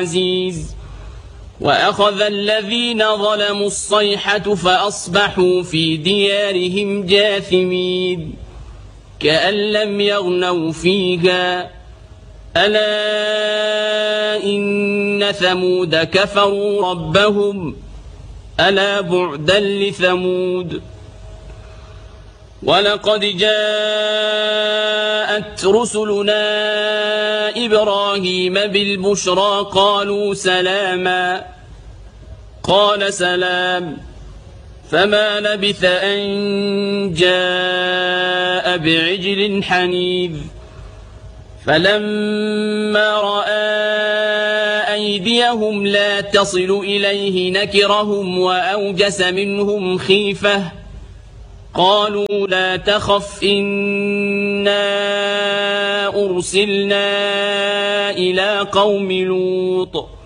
عزيز وأخذ الذين ظلموا الصيحة فأصبحوا في ديارهم جاثمين كأن لم يغنوا فيها ألا إن ثمود كفروا ربهم ألا بعدا لثمود ولقد جاءت رسلنا إبراهيم بالبشرى قالوا سلاما قال سلام فما لبث أن جاء بعجل حنيذ فلما رأى أيديهم لا تصل إليه نكرهم وأوجس منهم خيفة قالوا لا تخف إنا أرسلنا إلى قوم لوط